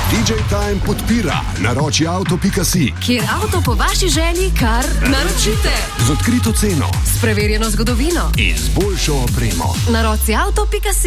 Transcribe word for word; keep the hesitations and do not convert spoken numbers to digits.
D J Time podpira naroči avto pika si, kjer avto po vaši želji kar naročite. Z odkrito ceno, s preverjeno zgodovino in z boljšo opremo. naroči avto pika si.